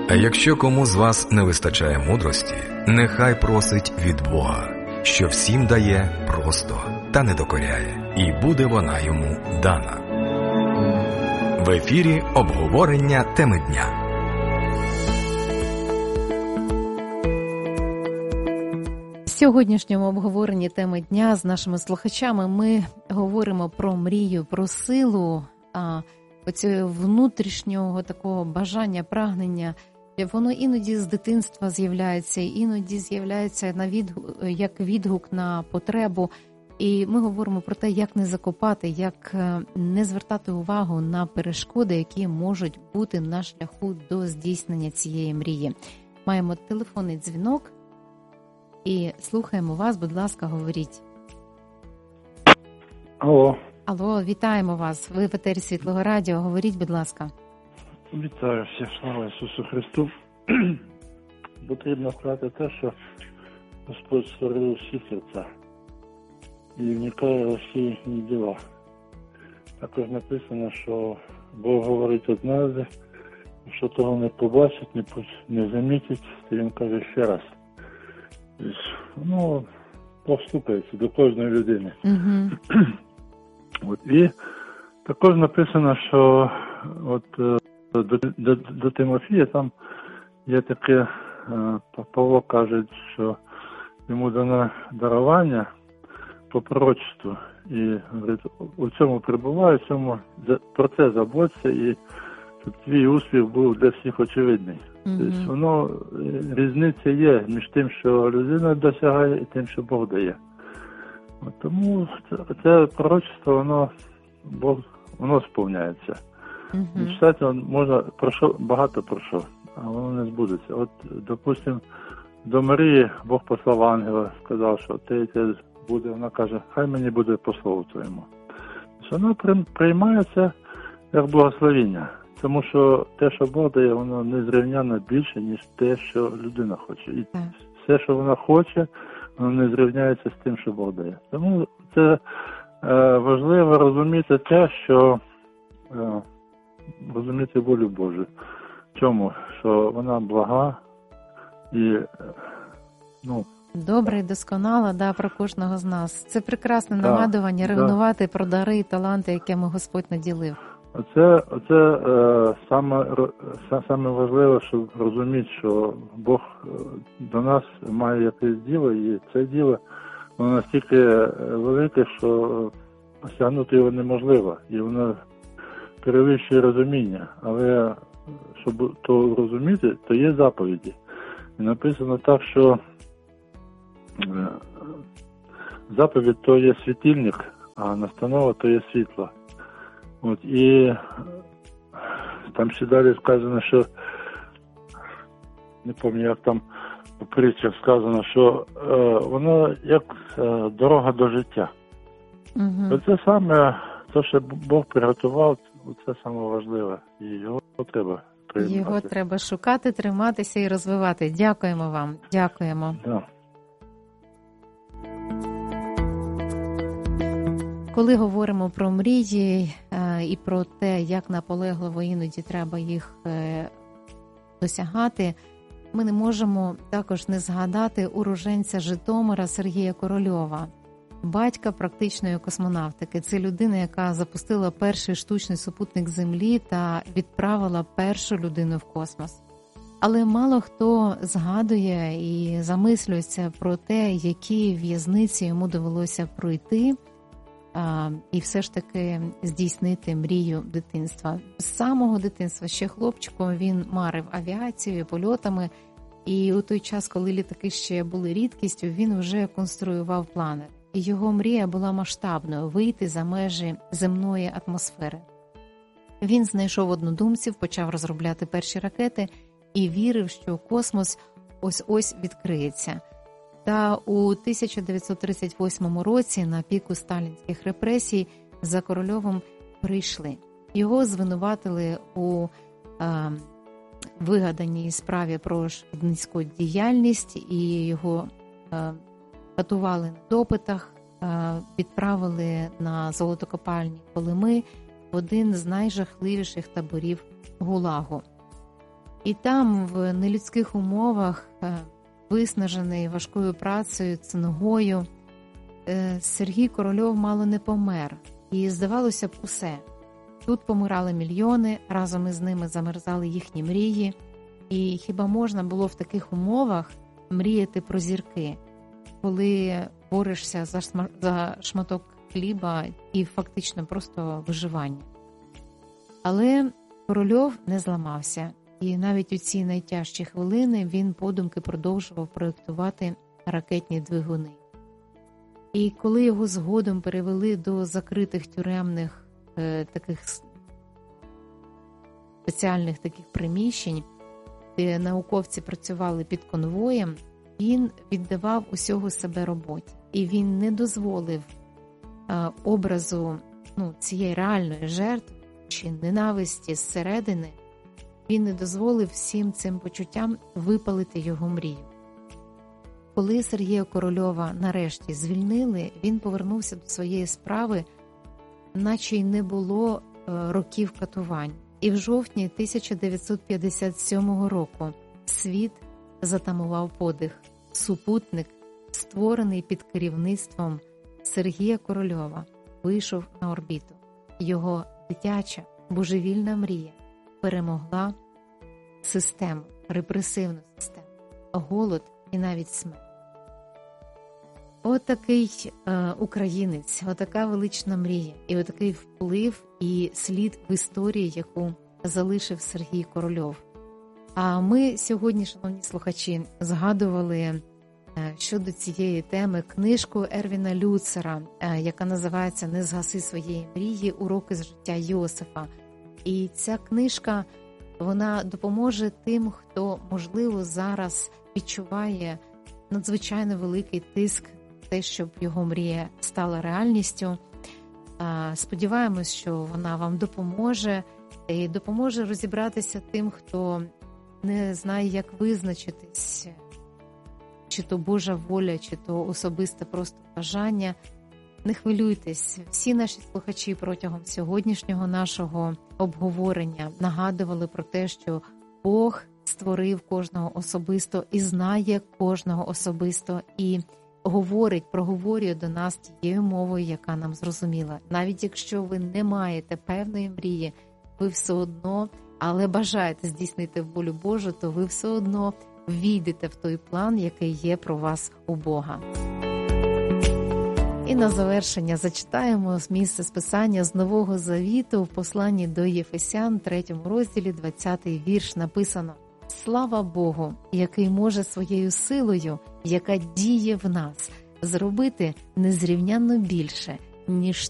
А якщо кому з вас не вистачає мудрості, нехай просить від Бога, що всім дає просто та не докоряє, і буде вона йому дана. В ефірі обговорення теми дня. В сьогоднішньому обговоренні теми дня з нашими слухачами ми говоримо про мрію, про силу, оцього внутрішнього такого бажання, прагнення. Воно іноді з дитинства з'являється, іноді з'являється як відгук на потребу. І ми говоримо про те, як не закопати, як не звертати увагу на перешкоди, які можуть бути на шляху до здійснення цієї мрії. Маємо телефонний дзвінок і слухаємо вас, будь ласка, говоріть. Алло, вітаємо вас. Ви в етері Світлого Радіо. Говоріть, будь ласка. Вітаю всіх, слава Ісусу Христу. Потрібно сказати те, що Господь створив всі серця і вникає у всі їхні діла. Також написано, що Бог говорить однажды, що того не побачить, не замітить, то Він каже ще раз. Воно постукається до кожної людини. Угу. І також написано, що до Тимофія там є таке, Павло каже, що йому дано дарування по пророчеству. І говорить, у цьому перебуває, про це заботься, і щоб твій успіх був для всіх очевидний. Тобто воно, різниця є між тим, що людина досягає, і тим, що Бог дає. Тому це пророчество, воно сповняється. Читати можна багато про що, а воно не збудеться. Допустим, до Марії Бог послав ангела, сказав, що те буде, вона каже, хай мені буде по слову твоєму. Воно приймається як благословення, тому що те, що Бог дає, воно незрівняно більше, ніж те, що людина хоче. І все, що вона хоче, воно не зрівняється з тим, що Бог дає. Тому це важливо розуміти те, що розуміти волю Божу. Чому? Що вона блага і, добра і досконала, про кожного з нас. Це прекрасне нагадування, ревнувати про дари і таланти, якими Господь наділив. Оце саме важливе, щоб розуміти, що Бог до нас має якесь діло, і це діло, воно настільки велике, що осягнути його неможливо, і воно перевищує розуміння. Але щоб то розуміти, то є заповіді. І написано так, що заповідь то є світильник, а настанова то є світло. І там ще далі сказано, що, не пам'ятаю, як там у притчах сказано, що воно як дорога до життя. Це саме, те, що Бог приготував, це саме важливе. І його треба приймати. Його треба шукати, триматися і розвивати. Дякуємо вам. Дякуємо. Да. Коли говоримо про мрії і про те, як наполегливо іноді треба їх досягати, ми не можемо також не згадати уродженця Житомира Сергія Корольова, батька практичної космонавтики. Це людина, яка запустила перший штучний супутник Землі та відправила першу людину в космос. Але мало хто згадує і замислюється про те, які в'язниці йому довелося пройти, і все ж таки здійснити мрію дитинства. З самого дитинства, ще хлопчиком, він марив авіацією, польотами, і у той час, коли літаки ще були рідкістю, він вже конструював плани. І його мрія була масштабною – вийти за межі земної атмосфери. Він знайшов однодумців, почав розробляти перші ракети і вірив, що космос ось-ось відкриється. Та у 1938 році, на піку сталінських репресій, за Корольовим прийшли. Його звинуватили у вигаданій справі про шкідницьку діяльність, і його катували на допитах, відправили на золотокопальні Колими в один з найжахливіших таборів ГУЛАГу. І там, в нелюдських умовах, виснажений важкою працею, цингою, Сергій Корольов мало не помер. І здавалося б усе. Тут помирали мільйони, разом із ними замерзали їхні мрії. І хіба можна було в таких умовах мріяти про зірки, коли борешся за шматок хліба і фактично просто виживання? Але Корольов не зламався. І навіть у ці найтяжчі хвилини він подумки продовжував проєктувати ракетні двигуни. І коли його згодом перевели до закритих тюремних таких спеціальних таких приміщень, де науковці працювали під конвоєм, він віддавав усього себе роботі. І він не дозволив образу цієї реальної жертви чи ненависті зсередини, він не дозволив всім цим почуттям випалити його мрію. Коли Сергія Корольова нарешті звільнили, він повернувся до своєї справи, наче й не було років катувань. І в жовтні 1957 року світ затамував подих. Супутник, створений під керівництвом Сергія Корольова, вийшов на орбіту. Його дитяча, божевільна мрія перемогла систему, репресивну систему, голод і навіть смерть. Отакий українець, отака велична мрія, і отакий вплив і слід в історії, яку залишив Сергій Корольов. А ми сьогодні, шановні слухачі, згадували щодо цієї теми книжку Ервіна Люцера, яка називається «Не згаси своєї мрії. Уроки з життя Йосифа». І ця книжка, вона допоможе тим, хто, можливо, зараз відчуває надзвичайно великий тиск, те, щоб його мрія стала реальністю. Сподіваємось, що вона вам допоможе і допоможе розібратися тим, хто не знає, як визначитись, чи то Божа воля, чи то особисте просто бажання. Не хвилюйтесь, всі наші слухачі протягом сьогоднішнього нашого обговорення нагадували про те, що Бог створив кожного особисто і знає кожного особисто, і проговорює до нас тією мовою, яка нам зрозуміла. Навіть якщо ви не маєте певної мрії, ви все одно, але бажаєте здійснити волю Божу, то ви все одно війдете в той план, який є про вас у Бога. І на завершення зачитаємо з місця Писання з Нового Завіту в посланні до Єфесян, 3 розділі, 20-й вірш, написано: «Слава Богу, який може своєю силою, яка діє в нас, зробити незрівнянно більше, ніж